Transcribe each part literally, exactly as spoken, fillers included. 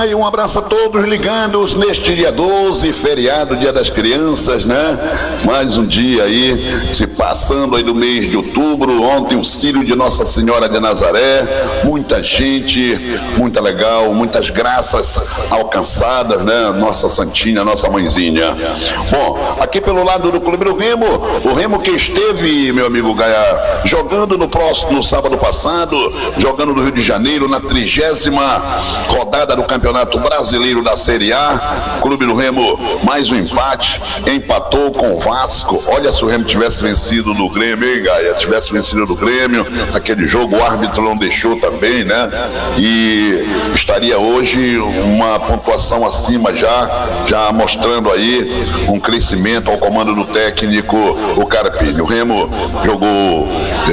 E um abraço a todos ligados neste dia doze, feriado, Dia das Crianças, né? Mais um dia aí, se passando aí do mês de outubro, ontem o Círio de Nossa Senhora de Nazaré, muita gente, muita legal, muitas graças alcançadas, né? Nossa Santinha, nossa mãezinha. Bom, aqui pelo lado do Clube do Remo, o Remo que esteve, meu amigo Gaia, jogando no próximo, no sábado passado, jogando no Rio de Janeiro, na trigésima rodada do Campeonato Brasileiro da Série A. Clube do Remo, mais um empate, empatou com o Vasco. Olha, se o Remo tivesse vencido no Grêmio, hein, Gaia? Tivesse vencido no Grêmio, aquele jogo o árbitro não deixou também, né? E estaria hoje uma pontuação acima já, já mostrando aí um crescimento ao comando do técnico, o Carpini. O Remo jogou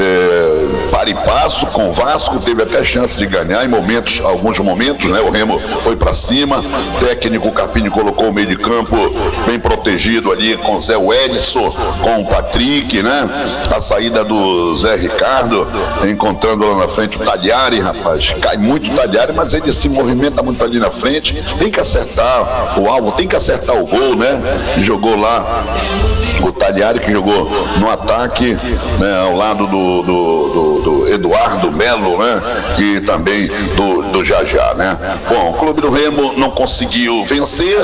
é, para e passo com o Vasco, teve até chance de ganhar em momentos, alguns momentos, né? O Remo foi para cima, o técnico Carpini colocou o meio de campo bem protegido ali com o Zé Edson, com o Patrick, né? A saída do Zé Ricardo, encontrando lá na frente o Tagliari, rapaz, cai muito o Tagliari, mas ele se movimenta muito ali na frente, tem que acertar o alvo, tem que acertar o gol, né? Jogou lá o Tagliari, que jogou no ataque, né? Ao lado do, do, do, do Eduardo Melo, né? E também do, do Jajá, né? Bom, o Clube do Remo não conseguiu vencer,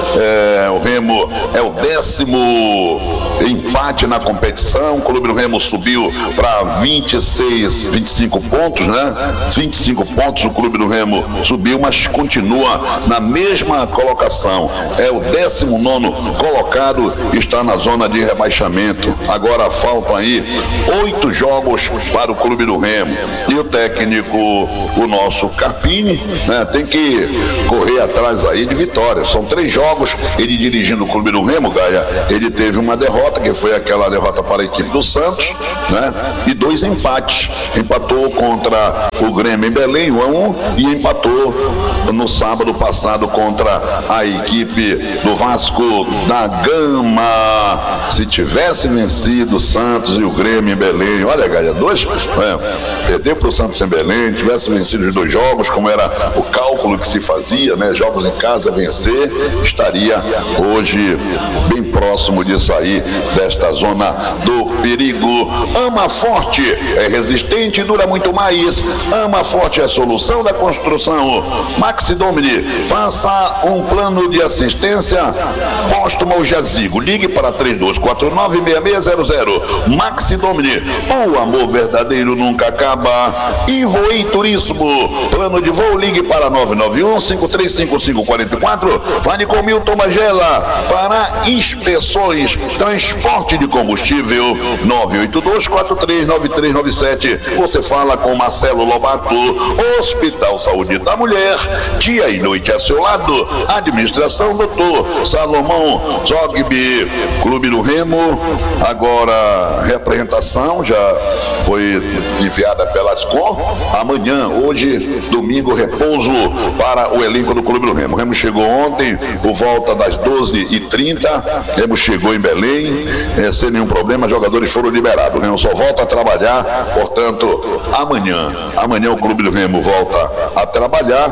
é, o Remo é o décimo empate na competição. O Clube do Remo subiu para vinte e seis, vinte e cinco pontos, né? vinte e cinco pontos o Clube do Remo subiu, mas continua na mesma colocação. É o décimo nono colocado, está na zona de rebaixamento. Agora faltam aí oito jogos para o Clube do Remo. E o técnico, o nosso Carpini, né, tem que correr atrás aí de vitórias. São três jogos, ele dirigindo o Clube do Remo, Gaia, ele teve uma derrota, que foi aquela derrota para a equipe do Santos, né? E dois empates. Empatou contra o Grêmio em Belém, um a um, e empatou no sábado passado contra a equipe do Vasco da Gama. Se tivesse vencido o Santos e o Grêmio em Belém, olha, Gaia, dois, é, perdeu para o Santos em Belém, tivesse vencido os dois jogos, como era o cálculo que se fazia, né? Jogos em casa, vencer, estaria hoje bem próximo de sair desta zona do perigo. Ama Forte é resistente e dura muito mais. Ama Forte é a solução da construção. Maxi Domini, faça um plano de assistência póstuma ao jazigo. Ligue para três dois quatro nove, seis seis zero zero. Maxi Domini, o amor verdadeiro nunca acaba. E Voei Turismo, plano de voo, ligue para nove nove um, cinco três cinco cinco quatro quatro. Fale com Milton Magela para inspeções, transporte de combustível. Nove oito dois, quatro três nove três nove sete. Você fala com Marcelo Lobato. Hospital Saúde da Mulher, dia e noite a seu lado. Administração doutor Salomão Zogby. Clube do Remo, agora representação já foi enviada pela Ascom. Amanhã, hoje, domingo, repouso para o elenco do Clube do Remo. O Remo chegou ontem por volta das doze e trinta. Remo chegou em Belém, é, sem nenhum problema, jogadores foram liberados. O Remo só volta a trabalhar, portanto, amanhã. Amanhã o Clube do Remo volta a trabalhar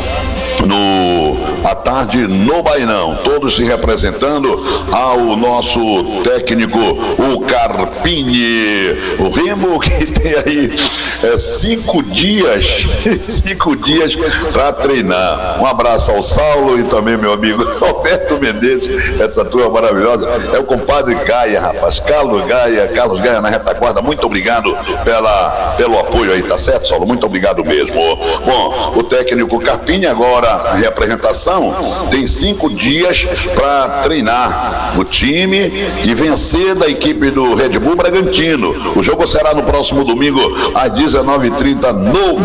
no à tarde no Bainão, todos se representando ao nosso técnico, o Carpini. O Remo que tem aí é, cinco dias cinco dias para treinar. Um abraço ao Saulo e também meu amigo Roberto Mendes, essa turma maravilhosa. É o compadre Gaia, rapaz, Carlos Gaia, Carlos Gaia na retaguarda. Muito obrigado pela, pelo apoio aí, tá certo, Saulo? Muito obrigado mesmo. Bom, o técnico Carpini agora, a representação, tem cinco dias para treinar o time e vencer da equipe do Red Bull Bragantino. O jogo será no próximo domingo às dezenove e trinta no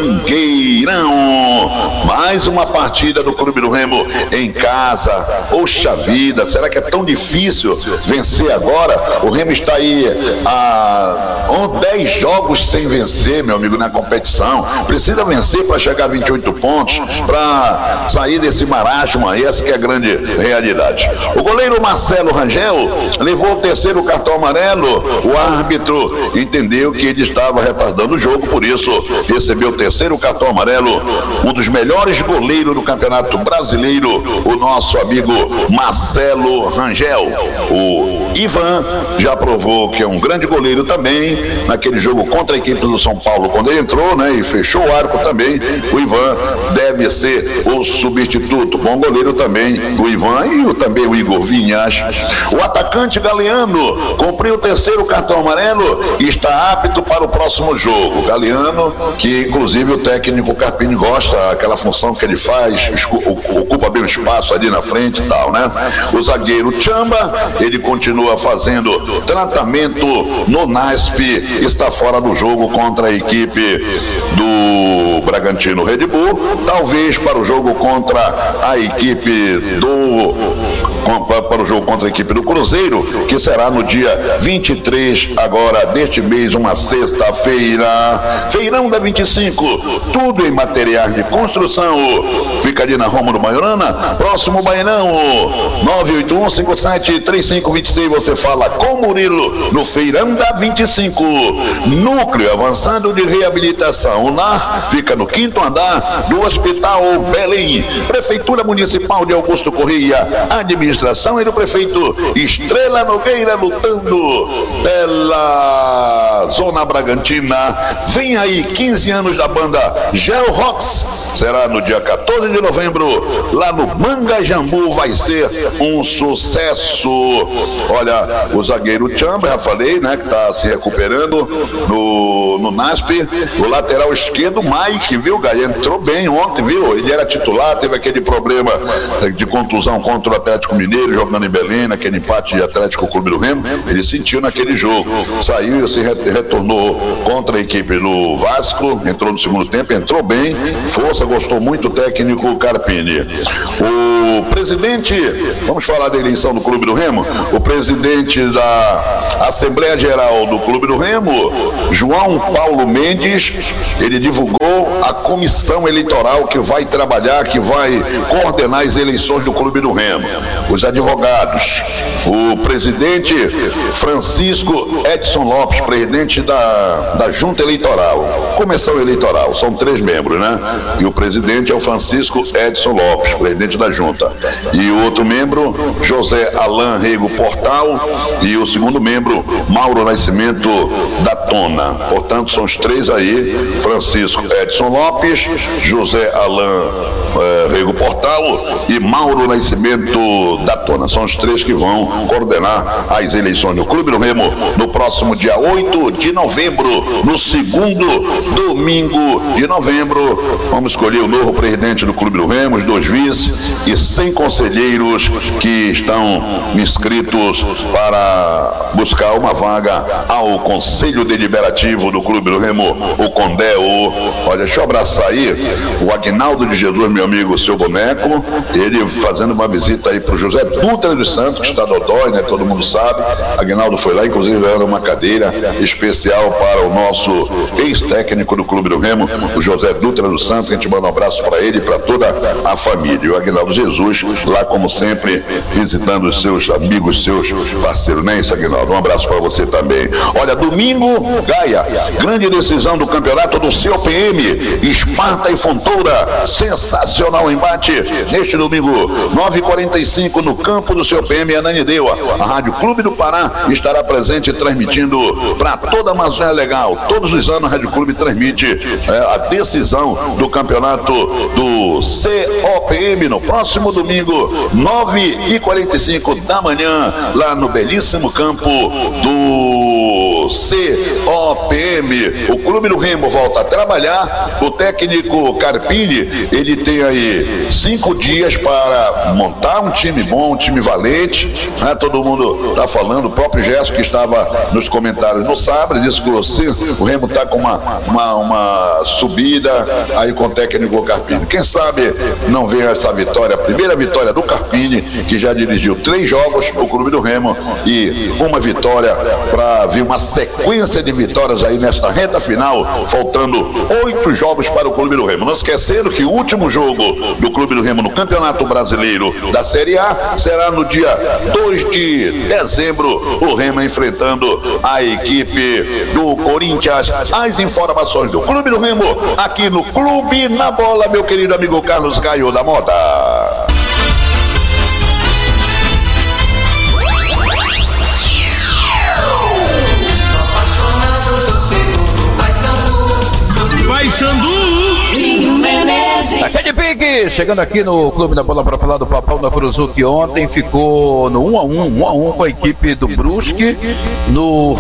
Mangueirão. Mais uma partida do Clube do Remo em casa. Poxa vida, será que é tão difícil vencer agora? O Remo está aí há dez jogos sem vencer, meu amigo, na competição. Precisa vencer para chegar a vinte e oito pontos, para sair desse desse marasmo, essa que é a grande realidade. O goleiro Marcelo Rangel levou o terceiro cartão amarelo. O árbitro entendeu que ele estava retardando o jogo, por isso recebeu o terceiro cartão amarelo. Um dos melhores goleiros do Campeonato Brasileiro, o nosso amigo Marcelo Rangel. O Ivan já provou que é um grande goleiro também, naquele jogo contra a equipe do São Paulo, quando ele entrou, né, e fechou o arco também. O Ivan deve ser o substituto. Bom goleiro também, o Ivan, e o, também o Igor Vinhas. O atacante Galeano cumpriu o terceiro cartão amarelo e está apto para o próximo jogo. Galeano, que inclusive o técnico Carpini gosta, aquela função que ele faz, ocupa bem o espaço ali na frente e tal, né? O zagueiro Chamba, ele continua fazendo tratamento no N A S P, está fora do jogo contra a equipe do Bragantino Red Bull, talvez para o jogo contra a equipe do para o jogo contra a equipe do Cruzeiro, que será no dia vinte e três agora deste mês, uma sexta-feira. Feirão da vinte e cinco, tudo em materiais de construção. Fica ali na Rômulo Maiorana, próximo Bainão. Nove oito um, cinco sete três cinco dois seis. Você fala com Murilo no Feirão da vinte e cinco. Núcleo avançado de reabilitação. O N A R fica no quinto andar do Hospital Belém. Prefeitura Municipal de Augusto Correia, administração e do prefeito Estrela Nogueira, lutando pela Zona Bragantina. Vem aí quinze anos da banda Gel Rocks, será no dia quatorze de novembro, lá no Manga Jambu, vai ser um sucesso. Olha, o zagueiro Chamba, já falei, né, que está se recuperando no, no N A S P. O lateral esquerdo, Mike, viu, Gaia? Entrou bem ontem, viu? Ele era titular, teve aquele problema de contusão contra o Atlético Mineiro, jogando em Belém, naquele empate de Atlético Clube do Remo. Ele sentiu naquele jogo, saiu e se retornou contra a equipe do Vasco, entrou no segundo tempo, entrou bem, força, gostou muito o técnico Carpini. O presidente, vamos falar da eleição do Clube do Remo, o presidente da Assembleia Geral do Clube do Remo, João Paulo Mendes, ele divulgou a comissão eleitoral que vai trabalhar, que vai coordenar as eleições do Clube do Remo. Os advogados, o presidente Francisco Edson Lopes, presidente da, da Junta Eleitoral, comissão eleitoral, são três membros, né? E o presidente é o Francisco Edson Lopes, presidente da Junta. E o outro membro, José Alain Rego Portal, e o segundo membro, Mauro Nascimento da Tona. Portanto, são os três aí, Francisco Edson Lopes, José Alain eh, Rego Portal e Mauro Nascimento da Tona. São os três que vão coordenar as eleições do Clube do Remo no próximo dia oito de novembro, no segundo domingo de novembro. Vamos escolher o novo presidente do Clube do Remo, os dois vice e cem conselheiros que estão inscritos para buscar uma vaga ao Conselho Deliberativo do Clube do Remo, o Condé. Olha, deixa eu abraçar aí o Aguinaldo de Jesus, meu amigo, seu boneco, ele fazendo uma visita aí para o José Dutra dos Santos, que está dodói, né, todo mundo sabe. Aguinaldo foi lá, inclusive levando uma cadeira especial para o nosso ex-técnico do Clube do Remo, o José Dutra dos Santos. A gente manda um abraço para ele e para toda a família. E o Aguinaldo Jesus, lá como sempre, visitando os seus amigos, seus parceiros, né, isso, Aguinaldo? Um abraço para você também. Olha, domingo, Gaia, grande decisão do campeonato do C O P M, Esparta e Fontoura, sensacional embate neste domingo, nove e quarenta e cinco, no campo do C O P M Ananindeua. A Rádio Clube do Pará estará presente transmitindo para toda a Amazônia Legal. Todos os anos a Rádio Clube transmite é, a decisão do campeonato do C O P M no próximo domingo, nove e quarenta e cinco da manhã, lá no belíssimo campo do C O P M. O Clube do Remo volta a trabalhar. O técnico Carpini, ele tem aí cinco dias para montar um time bom, um time valente, né? Todo mundo está falando, o próprio Gerson, que estava nos comentários no sábado, disse que o Remo está com uma, uma, uma subida aí com o técnico Carpini. Quem sabe não vem essa vitória, a primeira vitória do Carpini, que já dirigiu três jogos o Clube do Remo, e uma vitória para vir uma sequência de vitórias aí nesta reta final, faltando oito jogos para o Clube do Remo. Não esquecendo que o último jogo do Clube do Remo no Campeonato Brasileiro da Série A será no dia dois de dezembro, o Remo enfrentando a equipe do Corinthians. As informações do Clube do Remo aqui no Clube na Bola, meu querido amigo Carlos Caio da Mota. Aqui de Pique, chegando aqui no Clube da Bola para falar do Papão da Curuzu, que ontem ficou no um a um, um a um com a equipe do Brusque no,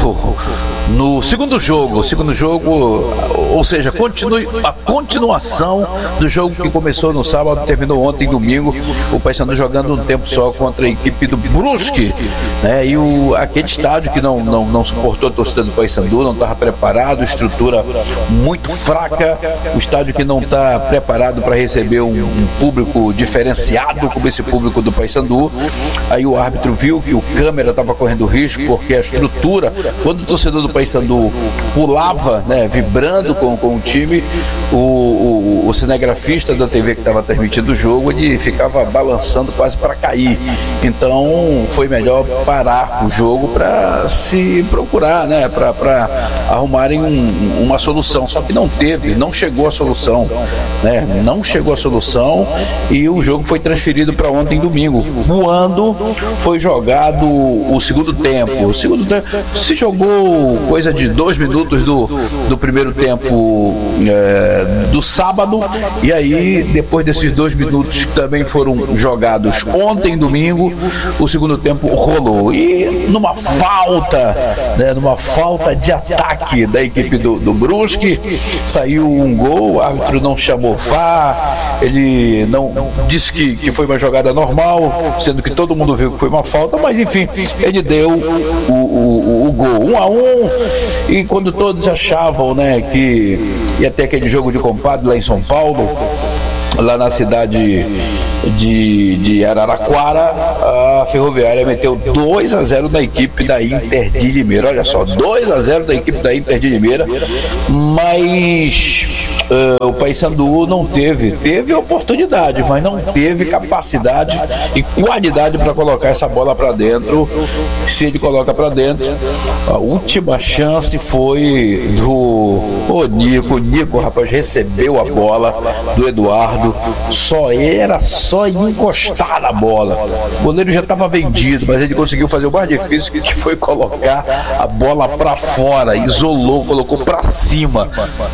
no segundo jogo, segundo jogo, ou seja, continue, a continuação do jogo que começou no sábado, terminou ontem, domingo, o Paysandu jogando um tempo só contra a equipe do Brusque, né? E o, aquele estádio que não, não, não suportou a torcida do Paysandu, não estava preparado, estrutura muito fraca, o estádio que não está preparado para receber um, um público diferenciado como esse público do Paysandu. Aí o árbitro viu que o câmera estava correndo risco, porque a estrutura, quando o torcedor do Paysandu pulava, né, vibrando com, com o time, o, o, o cinegrafista da T V que estava transmitindo o jogo, ele ficava balançando quase para cair. Então foi melhor parar o jogo para se procurar, né, para arrumarem um, uma solução. Só que não teve, não chegou a solução, né? Não chegou a solução e o jogo foi transferido para ontem, domingo, quando foi jogado o segundo tempo. O segundo tempo se jogou coisa de dois minutos do, do primeiro tempo é, do sábado, e aí depois desses dois minutos que também foram jogados ontem, domingo, o segundo tempo rolou. E numa falta, né, numa falta de ataque da equipe do, do Brusque, saiu um gol, o árbitro não chamou V A R, ele não disse que, que foi uma jogada normal, sendo que todo mundo viu que foi uma falta, mas enfim, ele deu o, o, o gol, um a um, e quando todos achavam, né, que ia ter aquele jogo de compadre lá em São Paulo, lá na cidade de, de Araraquara, a Ferroviária meteu dois a zero na equipe da Inter de Limeira. Olha só, dois a zero da equipe da Inter de Limeira, mas uh, o Paysandu não teve, teve oportunidade, mas não teve capacidade e qualidade para colocar essa bola para dentro. Se ele coloca para dentro, a última chance foi do o Nico. O Nico, rapaz, recebeu a bola do Eduardo, só era só encostar na bola. O goleiro já estava vendido, mas ele conseguiu fazer o mais difícil, que foi colocar a bola para fora, isolou, colocou para cima.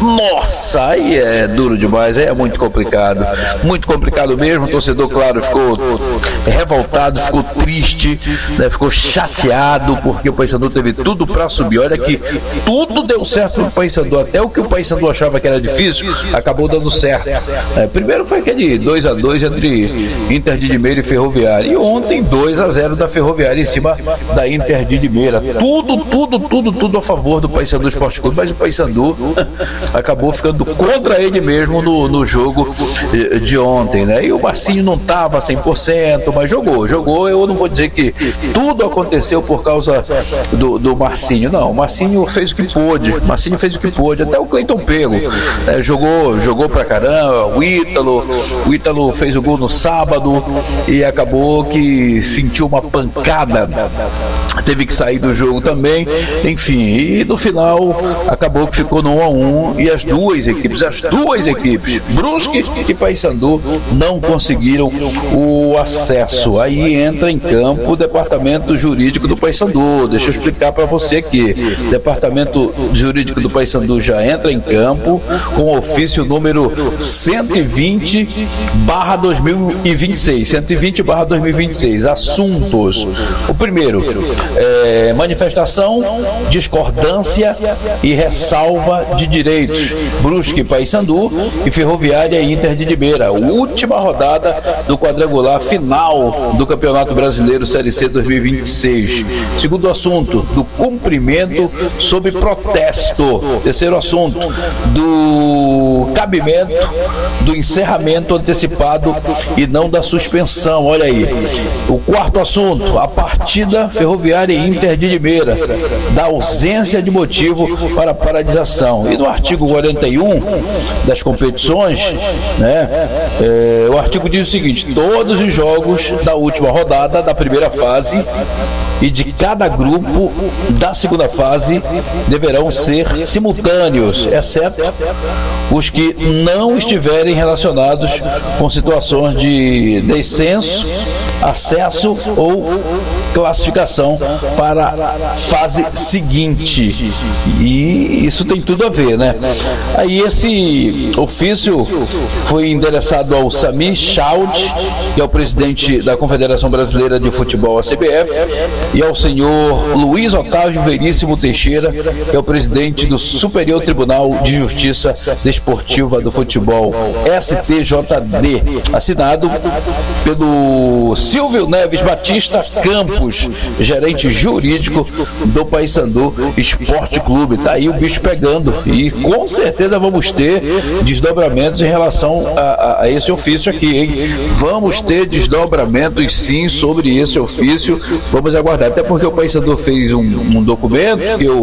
Nossa, aí é duro demais, aí é muito complicado, muito complicado mesmo. O torcedor, claro, ficou revoltado, ficou triste, né? Ficou chateado, porque o Paysandu teve tudo para subir. Olha que tudo deu certo no Paysandu, até o que o Paysandu achava que era difícil, acabou dando certo. É, primeiro foi aquele dois a dois entre Inter de Limeira e Ferroviária, e ontem dois a zero da Ferroviária em cima da Inter de Limeira. Tudo, tudo, tudo, tudo a favor do Paysandu Esporte Clube, mas o Paysandu acabou ficando contra ele mesmo no, no jogo de ontem, né? E o Marcinho não estava cem por cento, mas jogou, jogou. Eu não vou dizer que tudo aconteceu por causa do, do Marcinho, não. O Marcinho fez o que pôde, o Marcinho fez o que pôde, até o Cleiton Pego, né? jogou, jogou pra caramba. O Ítalo, o Ítalo fez o gol no sábado e acabou que sentiu uma pancada, teve que sair do jogo também, enfim, e no final acabou que ficou no um a um, e as duas equipes, as duas equipes, Brusque e Paysandu, não conseguiram o acesso. Aí entra em campo o departamento jurídico do Paysandu. Deixa eu explicar para você aqui. O departamento jurídico do Paysandu já entra em campo com o ofício número cento e vinte barra dois mil e vinte e seis. cento e vinte barra dois mil e vinte e seis. Assuntos. O primeiro, é, manifestação, discordância e ressalva de direitos. Brusque, Paysandu e Ferroviária e Inter de Limeira. Última rodada do quadrangular final do Campeonato Brasileiro Série C dois mil e vinte e seis. Segundo assunto, do cumprimento sob protesto. Terceiro assunto, do cabimento do encerramento antecipado e não da suspensão. Olha aí. O quarto assunto, a partida Ferroviária Ferroviária e Inter de Limeira, da ausência de motivo para paralisação. E no artigo quarenta e um das competições, né, é, o artigo diz o seguinte: todos os jogos da última rodada da primeira fase e de cada grupo da segunda fase deverão ser simultâneos, exceto os que não estiverem relacionados com situações de descenso, acesso ou classificação para a fase seguinte. E isso tem tudo a ver, né? Aí esse ofício foi endereçado ao Sami Chaud, que é o presidente da Confederação Brasileira de Futebol, a C B F, e ao senhor Luiz Otávio Veríssimo Teixeira, que é o presidente do Superior Tribunal de Justiça Desportiva do Futebol, S T J D, assinado pelo Silvio Neves Batista Campos, gerente jurídico do Paysandu Esporte Clube. Tá aí o bicho pegando e com certeza vamos ter desdobramentos em relação a, a, a esse ofício aqui, hein? Vamos ter desdobramentos sim sobre esse ofício, vamos aguardar, até porque o Paysandu fez um, um documento que eu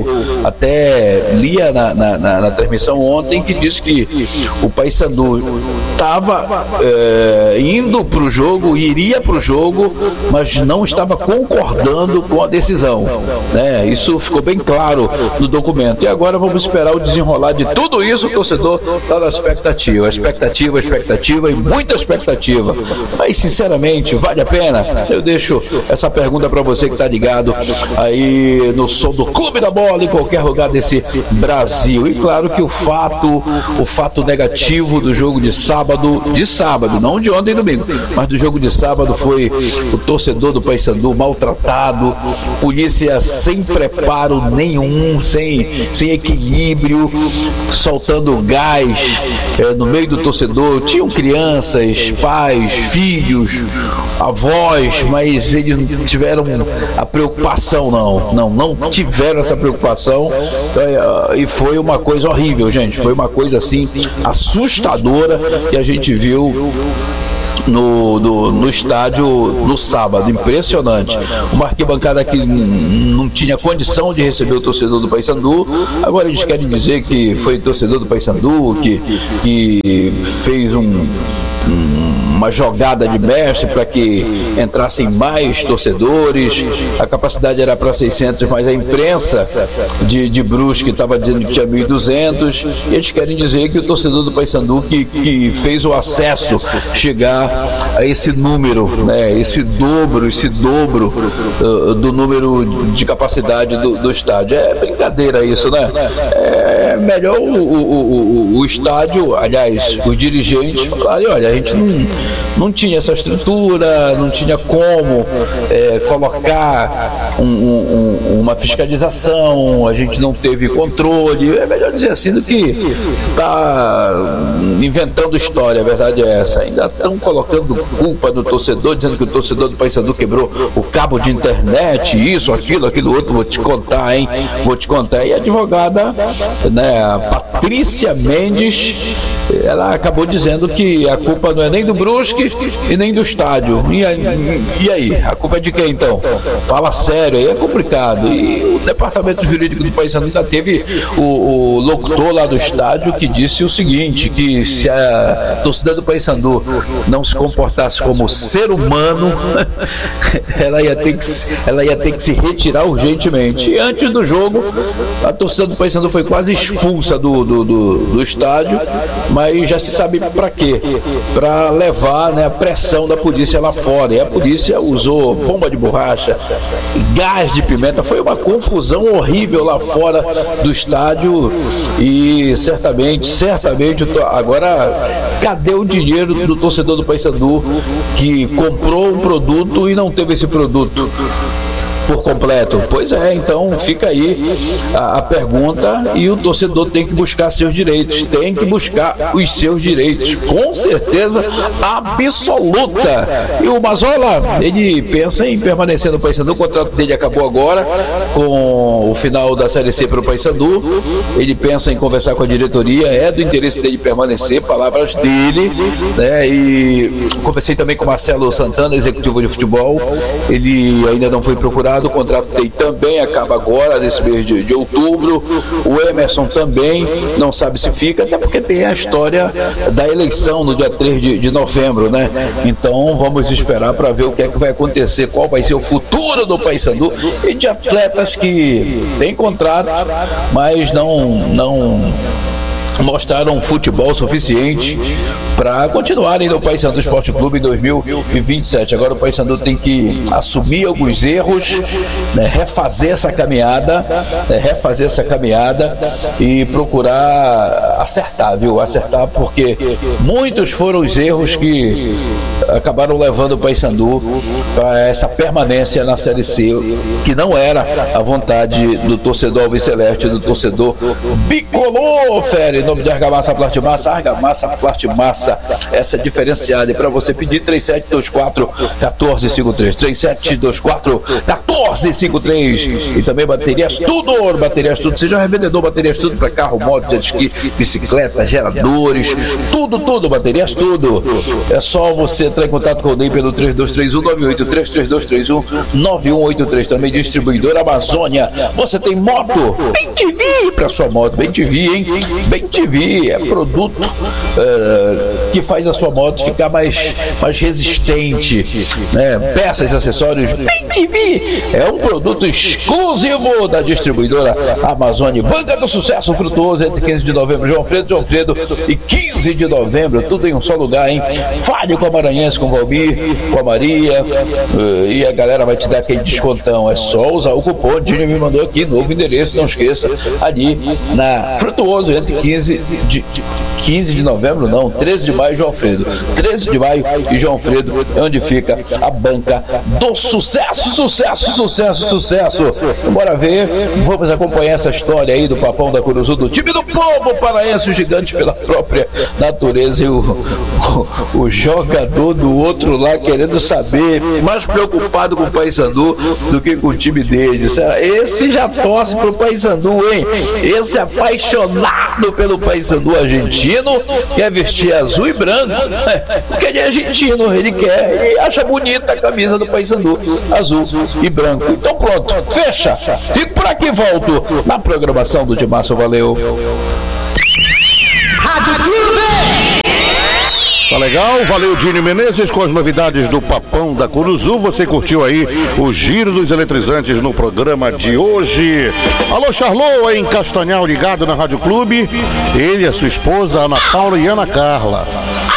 até lia na, na, na, na transmissão ontem, que diz que o Paysandu estava é, indo para o jogo, iria para o jogo, mas não estava concordando com a decisão, né? Isso ficou bem claro no documento. E agora vamos esperar o desenrolar de tudo isso. O torcedor está na expectativa, expectativa, expectativa e muita expectativa. Mas sinceramente, vale a pena? Eu deixo essa pergunta para você que está ligado aí no som do Clube da Bola em qualquer lugar desse Brasil. E claro que o fato, o fato negativo do jogo de sábado, de sábado, não de ontem e domingo, mas do jogo de sábado foi o torcedor do Paysandu maltratado, polícia sem preparo nenhum, sem, sem equilíbrio, soltando gás é, no meio do torcedor. Tinham crianças, pais, filhos, avós, mas eles não tiveram a preocupação, não, não, não tiveram essa preocupação, é, e foi uma coisa horrível, gente, foi uma coisa assim assustadora que a gente viu No, no, no estádio no sábado, impressionante. Uma arquibancada que não tinha condição de receber o torcedor do Paysandu. Agora eles querem dizer que foi o torcedor do Paysandu que, que fez um, um uma jogada de mestre para que entrassem mais torcedores. A capacidade era para seiscentos, mas a imprensa de, de Brusque estava dizendo que tinha mil e duzentos, e eles querem dizer que o torcedor do Paysandu que, que fez o acesso chegar a esse número, né, esse dobro, esse dobro uh, do número de capacidade do, do estádio. É brincadeira isso, né? É melhor o, o, o, o estádio, aliás, os dirigentes falarem: olha, a gente não não tinha essa estrutura, não tinha como é, colocar um, um, uma fiscalização, a gente não teve controle. É melhor dizer assim do que tá inventando história. A verdade é essa. Ainda estão colocando culpa no torcedor, dizendo que o torcedor do Paysandu quebrou o cabo de internet, isso, aquilo, aquilo outro. Vou te contar, hein? Vou te contar. E a advogada, né, a Patrícia Mendes, ela acabou dizendo que a culpa não é nem do Brusque e nem do estádio. E, e aí? A culpa é de quem então? Fala sério, aí é complicado. E o departamento jurídico do Paysandu já teve o, o locutor lá do estádio que disse o seguinte: que se a torcida do Paysandu não se comportasse como ser humano, ela ia ter que, ela ia ter que se retirar urgentemente. E antes do jogo, a torcida do Paysandu foi quase expulsa do, do, do, do estádio, mas já se sabe para quê? Para levar, né, a pressão da polícia lá fora. E a polícia usou bomba de borracha, gás de pimenta. Foi uma confusão horrível lá fora do estádio. E certamente, certamente, agora, cadê o dinheiro do torcedor do Paysandu que comprou um produto e não teve esse produto por completo? Pois é, então fica aí a, a pergunta, e o torcedor tem que buscar seus direitos, tem que buscar os seus direitos, com certeza absoluta. E o Mazola, ele pensa em permanecer no Paysandu. O contrato dele acabou agora com o final da Série C para o Paysandu. Ele pensa em conversar com a diretoria, é do interesse dele permanecer, palavras dele, né? E conversei também com o Marcelo Santana, executivo de futebol. Ele ainda não foi procurado, procurado, o contrato dele também acaba agora, nesse mês de, de outubro. O Emerson também não sabe se fica, até porque tem a história da eleição no dia três de, de novembro, né? Então vamos esperar para ver o que é que vai acontecer, qual vai ser o futuro do Paysandu e de atletas que têm contrato, mas não, não mostraram futebol suficiente para continuarem no Paysandu Esporte Clube em dois mil e vinte e sete. Agora o Paysandu tem que assumir alguns erros, né, refazer essa caminhada, né, refazer essa caminhada e procurar acertar, viu? Acertar, porque muitos foram os erros que acabaram levando o Paysandu para essa permanência na Série C, que não era a vontade do torcedor alviceleste, do torcedor bicolor, fere, em nome de Argamassa Plastimassa. Argamassa Plastimassa, essa é diferenciada. E para você pedir, três sete dois quatro, um quatro cinco três, três sete dois quatro, um quatro cinco três. E também baterias tudo, baterias tudo, seja revendedor, baterias tudo para carro, moto, jet ski, bicicleta, geradores, tudo, tudo, baterias tudo. É só você entrar em contato com o Ney pelo três dois três um nove oito três, três dois três um nove um oito três. Também distribuidor Amazônia. Você tem moto? Bem T V para sua moto, Bem T V, hein? Bem T V é produto uh, que faz a sua moto ficar mais, mais resistente, né? Peças e acessórios Bem T V é um produto exclusivo da distribuidora Amazônia. Banca do Sucesso Frutuoso, entre quinze de novembro, João Fredo, João Fredo e quinze de novembro, tudo em um só lugar, hein? Fale com a Maranhense, com o Valmir, com a Maria, uh, e a galera vai te dar aquele descontão. É só usar o cupom. Dinho me mandou aqui, novo endereço, não esqueça, ali na Frutuoso, entre quinze de, quinze de novembro, não, treze de maio, João Fredo. treze de maio e João Fredo, onde fica a Banca do Sucesso. Sucesso, sucesso, sucesso. Bora ver, vamos acompanhar essa história aí do Papão da Curuzu, do time do povo paraense, o gigante pela própria natureza, e o, o, o jogador do outro lá querendo saber, mais preocupado com o Paysandu do que com o time dele. Esse já torce pro Paysandu, hein? Esse apaixonado pelo Paysandu argentino, quer vestir azul e branco, porque ele é argentino, ele quer e acha bonita a camisa do Paysandu, azul e branco. Então pronto, fecha. Fico por aqui, volto na programação do Dimácio. Valeu. Rádio Clube. Tá legal? Valeu, Dini Menezes, com as novidades do Papão da Curuzu. Você curtiu aí o Giro dos Eletrizantes no programa de hoje. Alô, Charlot, aí em Castanhal, ligado na Rádio Clube. Ele e a sua esposa, Ana Paula e Ana Carla.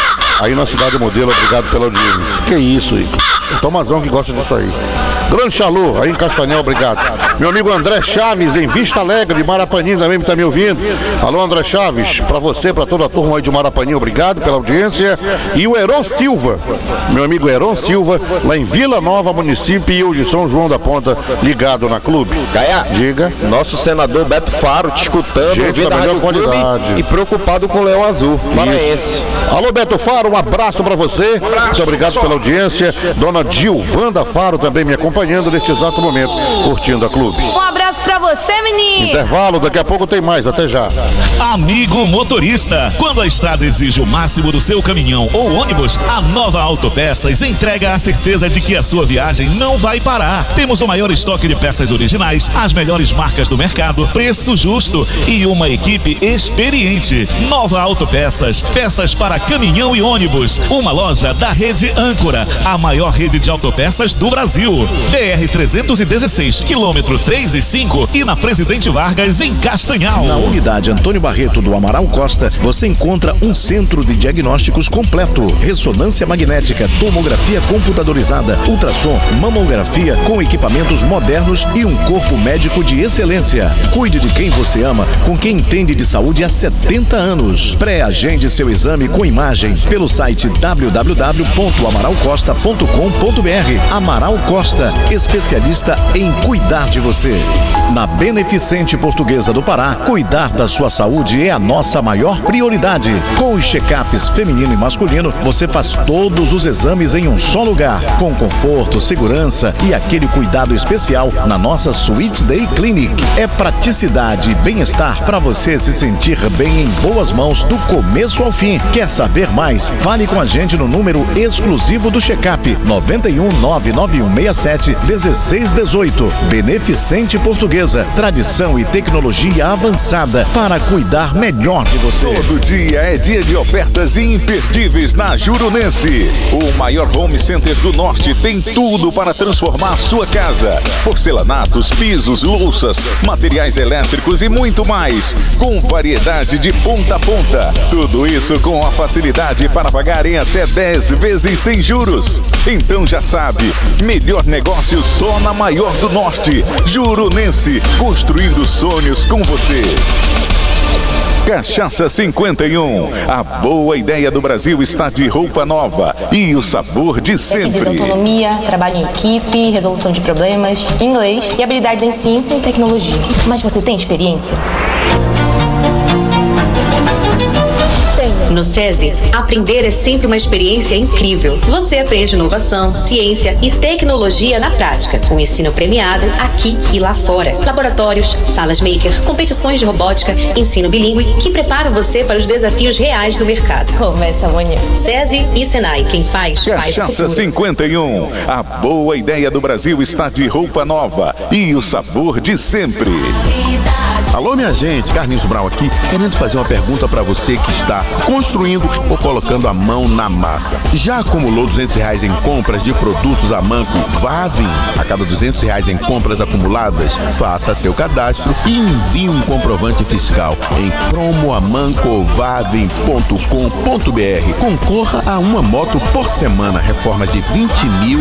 Aí na Cidade Modelo, obrigado pela audiência. Que isso aí? O Tomazão que gosta disso aí. Grande Charlot, aí em Castanhal, obrigado. Meu amigo André Chaves, em Vista Alegre, de Marapanim, também está me ouvindo. Alô, André Chaves, para você, para toda a turma aí de Marapanim, obrigado pela audiência. E o Heron Silva, meu amigo Heron Silva, lá em Vila Nova, município de São João da Ponta, ligado na Clube. Gaia, diga. Nosso senador Beto Faro te escutando, gente da melhor qualidade e preocupado com o Leão Azul, paraense. Alô, Beto Faro, um abraço para você. Um abraço, muito obrigado pessoal pela audiência. Dona Gilvanda Faro também me acompanhando neste exato momento, curtindo a Clube. Um abraço pra você, menino. Intervalo, daqui a pouco tem mais, até já. Amigo motorista, quando a estrada exige o máximo do seu caminhão ou ônibus, a Nova Autopeças entrega a certeza de que a sua viagem não vai parar. Temos o maior estoque de peças originais, as melhores marcas do mercado, preço justo e uma equipe experiente. Nova Autopeças, peças para caminhão e ônibus. Uma loja da rede Âncora, a maior rede de autopeças do Brasil. B R trezentos e dezesseis, quilômetro três e cinco e na Presidente Vargas, em Castanhal. Na unidade Antônio Barreto do Amaral Costa, você encontra um centro de diagnósticos completo. Ressonância magnética, tomografia computadorizada, ultrassom, mamografia com equipamentos modernos e um corpo médico de excelência. Cuide de quem você ama, com quem entende de saúde há setenta anos. Pré-agende seu exame com imagem pelo site w w w ponto amaral costa ponto com ponto b r. Amaral Costa, especialista em cuidar de você. Na Beneficente Portuguesa do Pará, cuidar da sua saúde é a nossa maior prioridade. Com os check-ups feminino e masculino, você faz todos os exames em um só lugar, com conforto, segurança e aquele cuidado especial na nossa Suite Day Clinic. É praticidade e bem-estar para você se sentir bem em boas mãos do começo ao fim. Quer saber mais? Fale com a gente no número exclusivo do check-up nove um nove nove um seis sete sete dezesseis dezoito. Beneficente Portuguesa, tradição e tecnologia avançada para cuidar melhor de você. Todo dia é dia de ofertas imperdíveis na Jurunense. O maior home center do norte tem tudo para transformar sua casa. Porcelanatos, pisos, louças, materiais elétricos e muito mais. Com variedade de ponta a ponta. Tudo isso com a facilidade para pagar em até dez vezes sem juros. Então já sabe, melhor negócio só na maior do norte. Jurunense, construindo sonhos com você. Cachaça cinquenta e um. A boa ideia do Brasil está de roupa nova e o sabor de sempre. Autonomia, trabalho em equipe, resolução de problemas, inglês e habilidades em ciência e tecnologia. Mas você tem experiência? No SESI, aprender é sempre uma experiência incrível. Você aprende inovação, ciência e tecnologia na prática. Um ensino premiado aqui e lá fora. Laboratórios, salas maker, competições de robótica, ensino bilíngue que preparam você para os desafios reais do mercado. Começa amanhã. SESI e Senai, quem faz, faz o Cachaça cinquenta e um. A boa ideia do Brasil está de roupa nova e o sabor de sempre. Alô, minha gente, Carlinhos Brau aqui, querendo fazer uma pergunta para você que está construindo ou colocando a mão na massa. Já acumulou duzentos reais em compras de produtos Amanco Vavin? A cada duzentos reais em compras acumuladas, faça seu cadastro e envie um comprovante fiscal em promoamancovavin ponto com ponto br. Concorra a uma moto por semana, reformas de vinte mil